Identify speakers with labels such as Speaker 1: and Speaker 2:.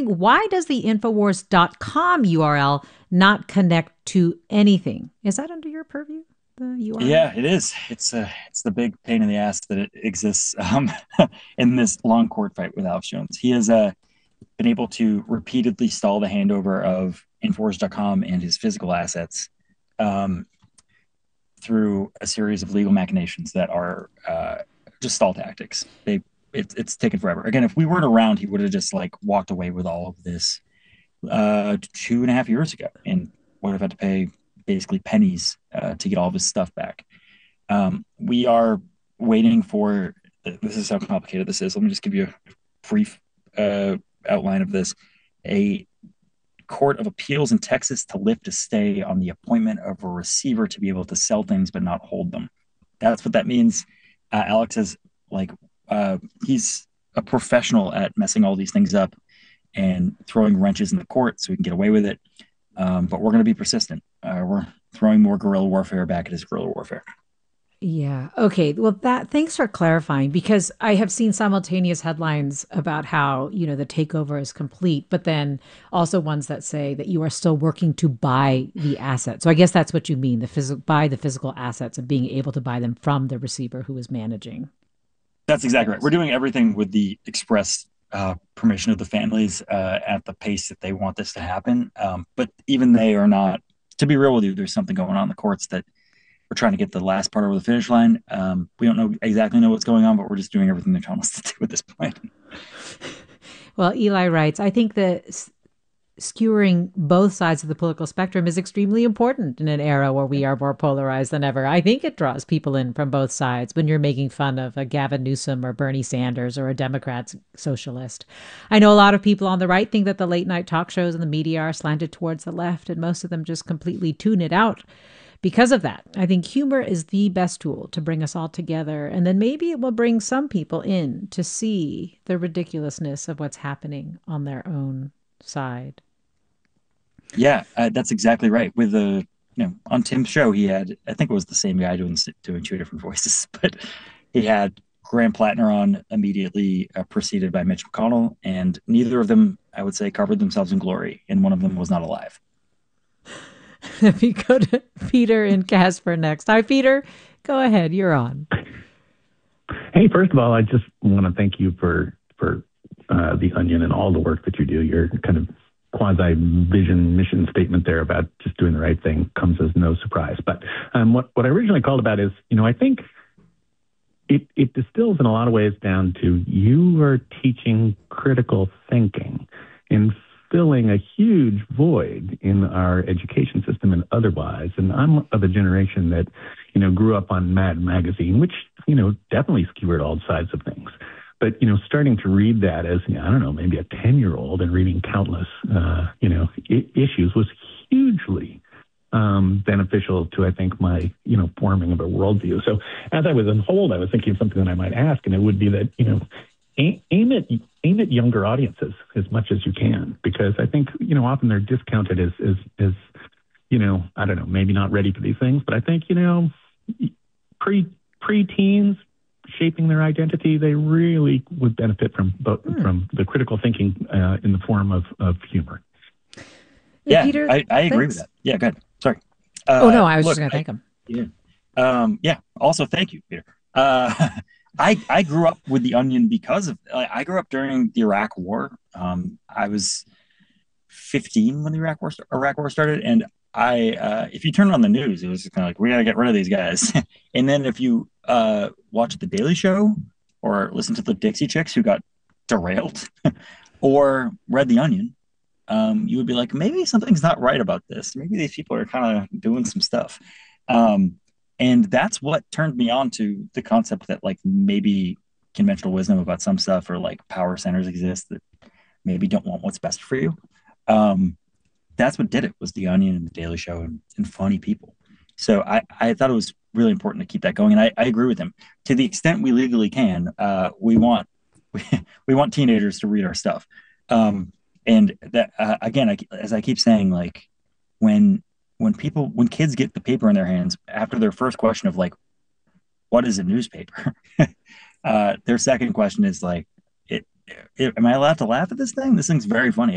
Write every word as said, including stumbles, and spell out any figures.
Speaker 1: why does the infowars dot com U R L not connect to anything? Is that under your purview, the U R L?
Speaker 2: Yeah, it is. It's a it's the big pain in the ass that it exists um, in this long court fight with Alex Jones. He has uh, been able to repeatedly stall the handover of infowars dot com and his physical assets um, through a series of legal machinations that are uh, just stall tactics. They it, it's taken forever. Again, if we weren't around, he would have just like walked away with all of this uh, two and a half years ago, and would have had to pay basically pennies uh, to get all of his stuff back. Um, we are waiting for this is how complicated this is. Let me just give you a brief uh, outline of this. A court of appeals in Texas to lift a stay on the appointment of a receiver to be able to sell things but not hold them. That's what that means. Uh, Alex is like uh, he's a professional at messing all these things up and throwing wrenches in the court so we can get away with it. Um, but we're going to be persistent. Uh, we're throwing more guerrilla warfare back at his guerrilla warfare.
Speaker 1: Yeah. Okay. Well, that thanks for clarifying because I have seen simultaneous headlines about how, you know, the takeover is complete, but then also ones that say that you are still working to buy the assets. So I guess that's what you mean, the physical buy the physical assets and being able to buy them from the receiver who is managing.
Speaker 2: That's exactly right. We're doing everything with the express uh, permission of the families uh, at the pace that they want this to happen. Um, but even they are not, to be real with you, there's something going on in the courts that we're trying to get the last part over the finish line. Um, we don't know exactly know what's going on, but we're just doing everything they're telling us to do at this point.
Speaker 1: Well, Eli writes, I think that skewering both sides of the political spectrum is extremely important in an era where we are more polarized than ever. I think it draws people in from both sides when you're making fun of a Gavin Newsom or Bernie Sanders or a Democrat socialist. I know a lot of people on the right think that the late night talk shows and the media are slanted towards the left, and most of them just completely tune it out. Because of that, I think humor is the best tool to bring us all together. And then maybe it will bring some people in to see the ridiculousness of what's happening on their own side.
Speaker 2: Yeah, uh, that's exactly right. With the you know on Tim's show, he had I think it was the same guy doing doing two different voices, but he had Graham Plattner on immediately uh, preceded by Mitch McConnell, and neither of them, I would say, covered themselves in glory, and one of them was not alive.
Speaker 1: Let me go to Peter and Casper next. Hi, Peter. Go ahead. You're on.
Speaker 3: Hey, first of all, I just want to thank you for for uh, the Onion and all the work that you do. Your kind of quasi vision mission statement there about just doing the right thing comes as no surprise. But um, what what I originally called about is, you know, I think it it distills in a lot of ways down to you are teaching critical thinking and filling a huge void in our education system and otherwise. And I'm of a generation that, you know, grew up on Mad Magazine, which, you know, definitely skewered all sides of things. But, you know, starting to read that as, you know, I don't know, maybe a ten-year-old and reading countless, uh, you know, I- issues was hugely um, beneficial to, I think, my, you know, forming of a worldview. So as I was on hold, I was thinking of something that I might ask, and it would be that, you know, aim at aim at younger audiences as much as you can, because I think, you know, often they're discounted as as as you know, I don't know, maybe not ready for these things, but I think, you know, pre pre-teens shaping their identity, they really would benefit from hmm. from the critical thinking uh, in the form of of humor.
Speaker 2: Yeah,
Speaker 1: Peter,
Speaker 2: I, I agree with that. Yeah, good. Sorry.
Speaker 1: Uh, oh no, I was look, just going to thank him.
Speaker 2: Yeah. Um, yeah. Also, thank you, Peter. Uh, I, I grew up with the Onion because of I grew up during the Iraq War. Um, I was fifteen when the Iraq War Iraq War started, and I uh, if you turn on the news, it was kind of like we gotta get rid of these guys. And then if you uh, watch the Daily Show or listen to the Dixie Chicks who got derailed, or read the Onion, um, you would be like, maybe something's not right about this. Maybe these people are kind of doing some stuff. Um, And that's what turned me on to the concept that like maybe conventional wisdom about some stuff or like power centers exist that maybe don't want what's best for you. Um, that's what did it was the Onion and the Daily Show and, and funny people. So I, I thought it was really important to keep that going. And I, I agree with him to the extent we legally can. Uh, we want we, we want teenagers to read our stuff. Um, and that uh, again, I, as I keep saying, like when when people when kids get the paper in their hands after their first question of like, what is a newspaper? uh, their second question is like, it, it, am I allowed to laugh at this thing? This thing's very funny.